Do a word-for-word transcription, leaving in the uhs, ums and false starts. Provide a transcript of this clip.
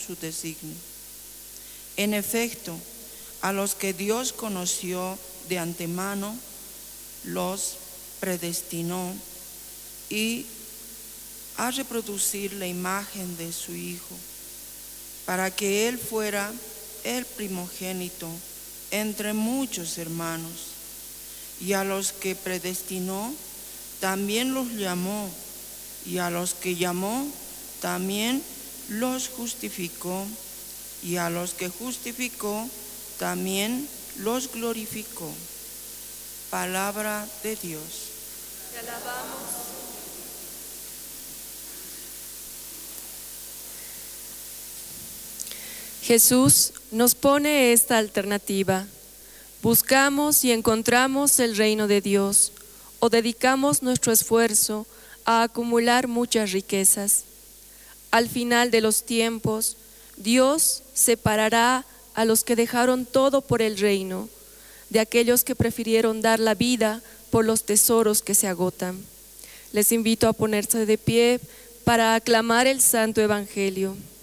su designio. En efecto, a los que Dios conoció de antemano, los predestinó y a reproducir la imagen de su Hijo, para que Él fuera el primogénito entre muchos hermanos. Y a los que predestinó, también los llamó, y a los que llamó, también los justificó, y a los que justificó, también los glorificó. Palabra de Dios. Te alabamos. Jesús nos pone esta alternativa. Buscamos y encontramos el reino de Dios o dedicamos nuestro esfuerzo a acumular muchas riquezas. Al final de los tiempos, Dios separará a los que dejaron todo por el reino, de aquellos que prefirieron dar la vida por los tesoros que se agotan. Les invito a ponerse de pie para aclamar el Santo Evangelio.